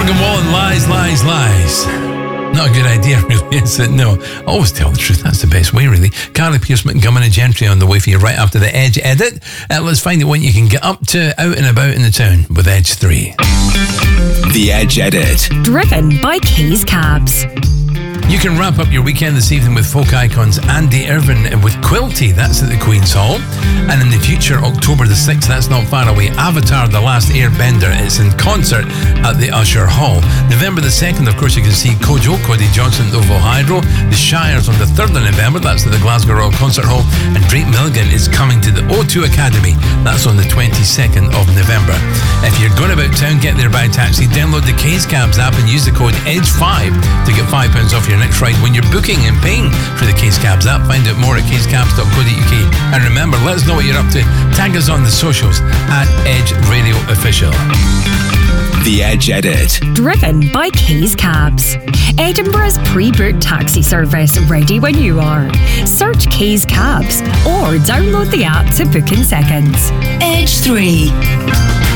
Morgan Wallen, lies. Not a good idea, really, is it? No. Always tell the truth. That's the best way, really. Carly Pearce, Montgomery and Gentry on the way for you right after the Edge edit. Let's find out what you can get up to out and about in the town with Edge 3. The Edge edit. Driven by Keys Cabs. You can wrap up your weekend this evening with folk icons Andy Irvine with Quilty, that's at the Queen's Hall. And in the future, October the 6th, that's not far away, Avatar The Last Airbender, it's in concert at the Usher Hall. November the 2nd, of course, you can see Kojo, Cody Johnson at OVO Hydro. The Shires on the 3rd of November, that's at the Glasgow Royal Concert Hall. And Drake Milligan is coming to the O2 Academy, that's on the 22nd of November. If you're going about town, get there by taxi, download the Keys Cabs app and use the code EDGE5 to get £5 off your next ride when you're booking and paying for the Keys Cabs app. Find out more at keyscabs.co.uk. And remember, let us know what you're up to. Tag us on the socials at Edge Radio Official. The Edge edit. Driven by Keys Cabs. Edinburgh's pre-booked taxi service, ready when you are. Search Keys Cabs or download the app to book in seconds. Edge 3.